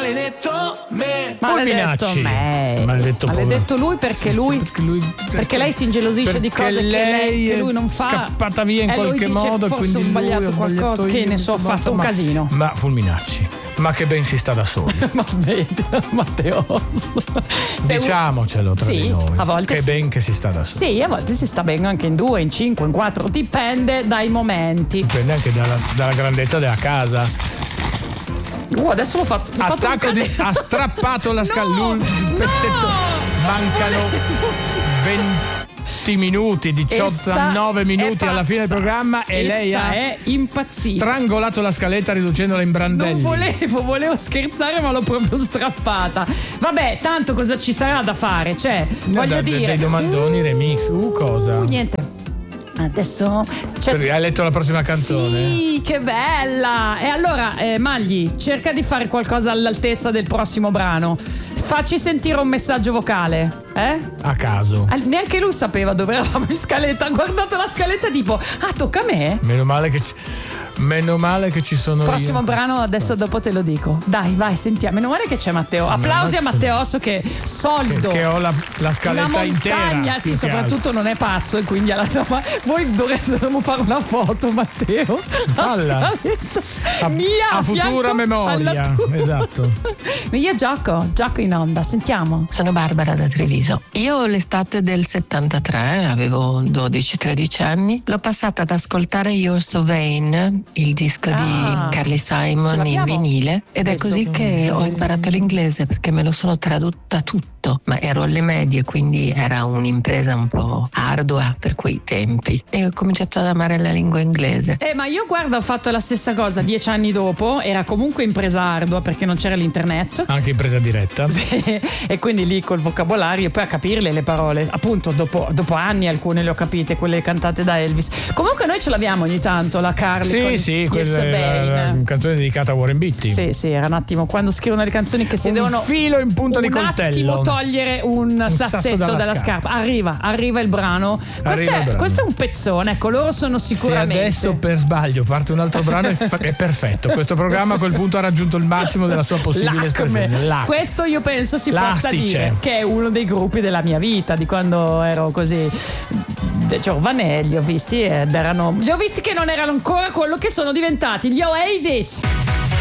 maledetto me. Maledetto lui perché lei si ingelosisce di cose che lui non fa. Scappata via in qualche lui dice, modo, forse quindi ho sbagliato qualcosa, che ne so, ho fatto un casino. Ma Fulminacci, ma che ben si sta da soli. Ma smettila, Matteo. Diciamocelo tra di noi. A volte che ben che si sta da soli. Sì, a volte si sta bene anche in 2, in 5, in 4, dipende dai momenti. Dipende anche dalla grandezza della casa. Adesso l'ho fatto. Ha strappato la scaletta. Il pezzetto. Mancano 20 minuti, 19 minuti alla fine del programma e lei è impazzita. Strangolato la scaletta riducendola in brandelli. Non volevo scherzare, ma l'ho proprio strappata. Vabbè, tanto cosa ci sarà da fare? Cioè, voglio dire. Dei domandoni remix. Cosa? Niente. Adesso hai letto la prossima canzone? Sì, che bella! E allora, Magli, cerca di fare qualcosa all'altezza del prossimo brano. Facci sentire un messaggio vocale, a caso. Neanche lui sapeva dove eravamo in scaletta. Ha guardato la scaletta tipo, tocca a me? Meno male che ci sono prossimo io. Brano adesso dopo te lo dico. Dai, vai, sentiamo. Meno male che c'è Matteo. Applausi a Matteo Osso che solido. Che ho la scaletta intera. Sì, soprattutto non è pazzo e quindi voi dovremmo fare una foto, Matteo. Falla. A futura memoria. Esatto. Io gioco in onda, sentiamo. Sono Barbara da Treviso. Io l'estate del 73, avevo 12-13 anni, l'ho passata ad ascoltare You're So Vain, il disco di Carly Simon in vinile, ed è così che ho imparato l'inglese, perché me lo sono tradotta tutto, ma ero alle medie, quindi era un'impresa un po' ardua per quei tempi, e ho cominciato ad amare la lingua inglese. Ma io guarda, ho fatto la stessa cosa 10 anni dopo, era comunque impresa ardua perché non c'era l'internet, anche impresa diretta. E quindi lì col vocabolario e poi a capirle le parole, appunto dopo anni alcune le ho capite, quelle cantate da Elvis. Comunque noi ce l'abbiamo ogni tanto la Carly. Sì, quella è una canzone dedicata a Warren Beatty. Sì, era un attimo quando scrivono le canzoni che si devono filo in punta di coltello, un attimo togliere un sassetto dalla scarpa. Arriva il brano. Questo è un pezzone, ecco, loro sono sicuramente. Se adesso per sbaglio parte un altro brano è perfetto. Questo programma a quel punto ha raggiunto il massimo della sua possibile espressione. Questo io penso si possa dire che è uno dei gruppi della mia vita, di quando ero così giovane. Li ho visti che non erano ancora quello che sono diventati, gli Oasis.